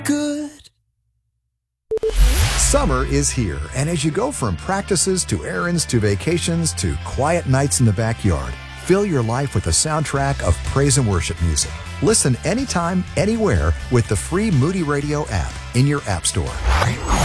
good. Summer is here, and as you go from practices to errands to vacations to quiet nights in the backyard, fill your life with the soundtrack of praise and worship music. Listen anytime, anywhere with the free Moody Radio app in your app store.